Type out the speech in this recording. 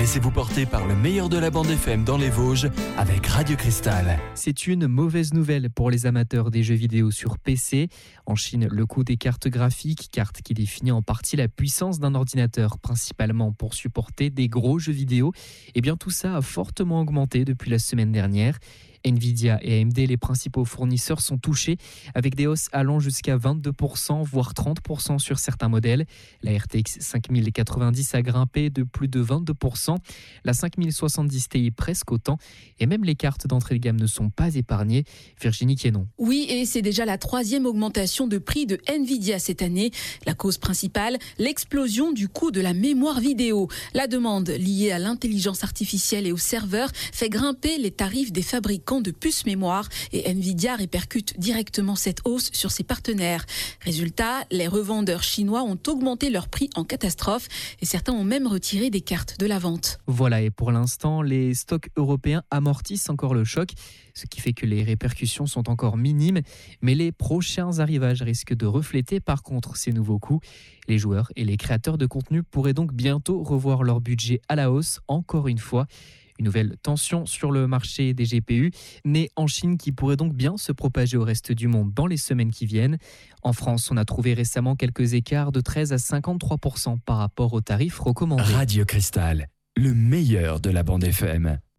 Laissez-vous porter par le meilleur de la bande FM dans les Vosges avec Radio Cristal. C'est une mauvaise nouvelle pour les amateurs des jeux vidéo sur PC. En Chine, le coût des cartes graphiques, carte qui définit en partie la puissance d'un ordinateur, principalement pour supporter des gros jeux vidéo, eh bien tout ça a fortement augmenté depuis la semaine dernière. Nvidia et AMD, les principaux fournisseurs, sont touchés avec des hausses allant jusqu'à 22%, voire 30% sur certains modèles. La RTX 5090 a grimpé de plus de 22%, la 5070 Ti presque autant, et même les cartes d'entrée de gamme ne sont pas épargnées. Virginie Quénon. Oui, et c'est déjà la 3e augmentation de prix de Nvidia cette année. La cause principale, l'explosion du coût de la mémoire vidéo. La demande liée à l'intelligence artificielle et aux serveurs fait grimper les tarifs des fabricants de puces mémoire et Nvidia répercute directement cette hausse sur ses partenaires. Résultat, les revendeurs chinois ont augmenté leur prix en catastrophe et certains ont même retiré des cartes de la vente. Voilà, et pour l'instant, les stocks européens amortissent encore le choc, ce qui fait que les répercussions sont encore minimes, mais les prochains arrivages risquent de refléter par contre ces nouveaux coûts. Les joueurs et les créateurs de contenu pourraient donc bientôt revoir leur budget à la hausse, encore une fois. Une nouvelle tension sur le marché des GPU, née en Chine, qui pourrait donc bien se propager au reste du monde dans les semaines qui viennent. En France, on a trouvé récemment quelques écarts de 13 à 53% par rapport aux tarifs recommandés. Radio Cristal, le meilleur de la bande FM.